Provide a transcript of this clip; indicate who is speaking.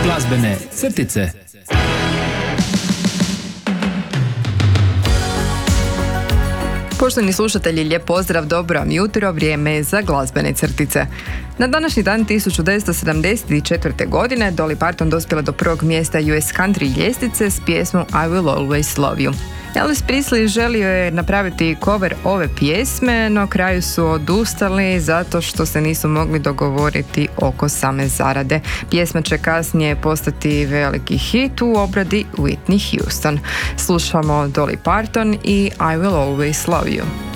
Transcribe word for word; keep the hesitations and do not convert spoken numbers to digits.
Speaker 1: Glazbene crtice.
Speaker 2: Poštovani slušatelji, lijep pozdrav, dobro vam jutro, vrijeme je za glazbene crtice. Na današnji dan tisuću devetsto sedamdeset četvrte. godine Dolly Parton dospjela do prvog mjesta U S Country ljestvice s pjesmom I Will Always Love You. Elvis Presley želio je napraviti cover ove pjesme, no kraju su odustali zato što se nisu mogli dogovoriti oko same zarade. Pjesma će kasnije postati veliki hit u obradi Whitney Houston. Slušamo Dolly Parton i I Will Always Love You.